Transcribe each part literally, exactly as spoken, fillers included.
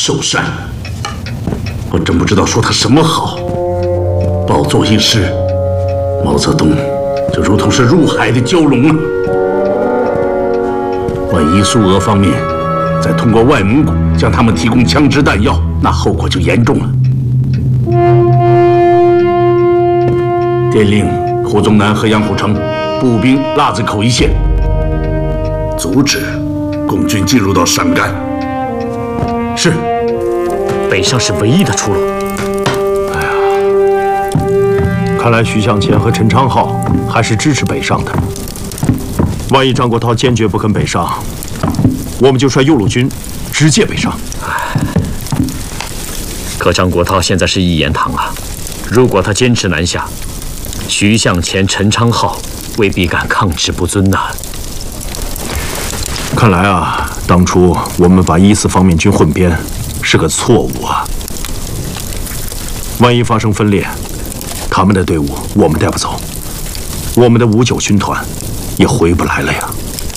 寿山，我真不知道说他什么好。抱作一失，毛泽东就如同是入海的蛟龙啊！万一苏俄方面再通过外蒙古向他们提供枪支弹药，那后果就严重了。电令胡宗南和杨虎城步兵腊子口一线，阻止共军进入到陕甘。是， 北上是唯一的出路。 哎呀，看来徐向前和陈昌浩还是支持北上的。万一张国焘坚决不肯北上，我们就率右路军直接北上。 可张国焘现在是一言堂啊，如果他坚持南下，徐向前、陈昌浩未必敢抗旨不遵呐。 看来啊，当初我们把一四方面军混编是个错误啊。万一发生分裂，他们的队伍我们带不走，我们的五九军团也回不来了呀。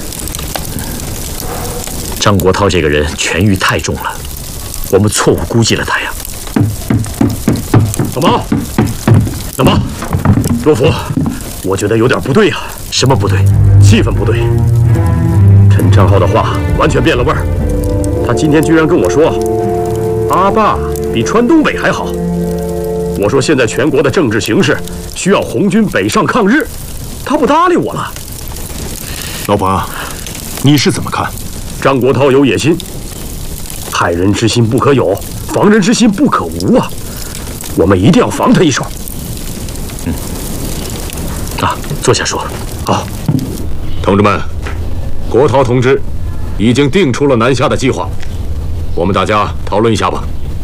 张国焘这个人权欲太重了，我们错误估计了他呀。老毛，老毛，罗福，我觉得有点不对呀。什么不对？气氛不对。陈昌浩的话完全变了味儿，他今天居然跟我说，阿坝比川东北还好。我说现在全国的政治形势需要红军北上抗日，他不搭理我了。 老彭，你是怎么看？ 张国焘有野心，害人之心不可有，防人之心不可无啊！我们一定要防他一手。嗯，啊，坐下说。好， 同志们，国焘同志已经定出了南下的计划，我们大家讨论一下吧。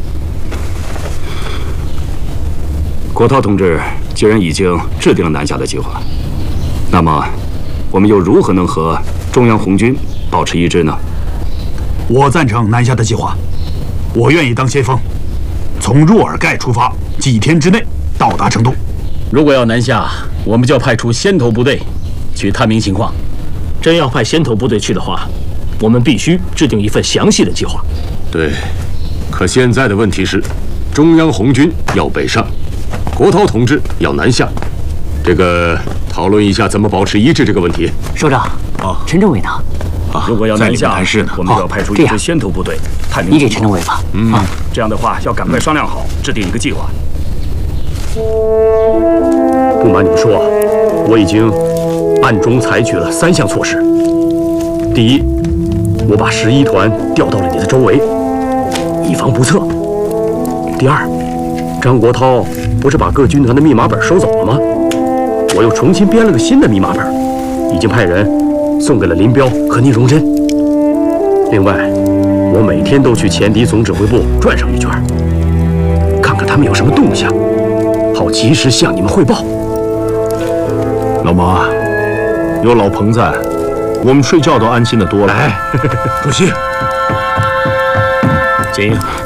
国焘同志既然已经制定了南下的计划，那么我们又如何能和中央红军保持一致呢？ 我赞成南下的计划，我愿意当先锋，从若尔盖出发，几天之内到达成都。 如果要南下，我们就要派出先头部队去探明情况。 真要派先头部队去的话，我们必须制定一份详细的计划。 对，可现在的问题是，中央红军要北上，国焘同志要南下，这个讨论一下怎么保持一致这个问题。 首长， 啊， 陈政委呢？ 啊， 如果要南下，我们就要派出一支先头部队探明情况。 你给陈政委吧。 嗯，啊，这样的话要赶快商量好，制定一个计划。不瞒你们说，我已经暗中采取了三项措施。第一，我把十一团调到了你的周围，以防不测。第二，张国焘不是把各军团的密码本收走了吗？我又重新编了个新的密码本，已经派人送给了林彪和聂荣臻。另外，我每天都去前敌总指挥部转上一圈，看看他们有什么动向，好及时向你们汇报。 老毛啊，有老彭在，我们睡觉都安心的多了。 哎，主席， 金英。